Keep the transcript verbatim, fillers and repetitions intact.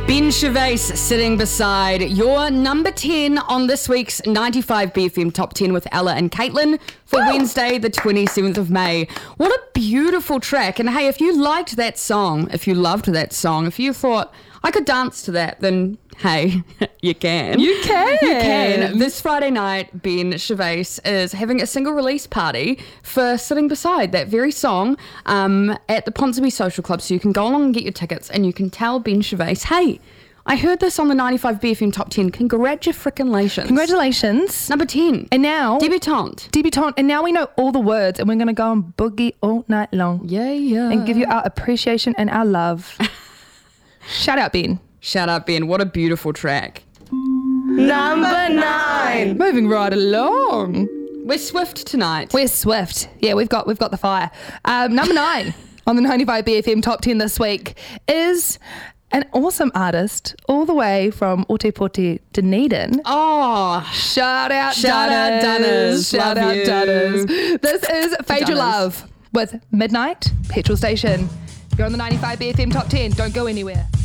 Ben Gervais sitting beside your number ten on this week's ninety-five B F M Top ten with Ella and Caitlin for Woo! Wednesday, the twenty-seventh of May. What a beautiful track. And hey, if you liked that song, if you loved that song, if you thought I could dance to that, then hey, you can. You can. You can. This Friday night, Ben Gervais is having a single release party for Sitting Beside, that very song, um, at the Ponsonby Social Club. So you can go along and get your tickets and you can tell Ben Gervais, hey, I heard this on the ninety-five B F M Top ten. Congratulations. Congratulations. Number ten. And now... Debutante. Debutante. And now we know all the words and we're going to go and boogie all night long. Yeah, yeah. And give you our appreciation and our love. Shout out, Ben. Shout out, Ben. What a beautiful track. Number nine. Moving right along. We're swift tonight. We're swift. Yeah, we've got we've got the fire. Um, number nine on the ninety-five B F M Top ten this week is an awesome artist all the way from Ōtepoti, Dunedin. Oh, shout out shout Dunners. out Dunners. Shout Love out you. Dunners. This is Fade Your Love with Midnight Petrol Station. You're on the ninety-five B F M Top ten. Don't go anywhere.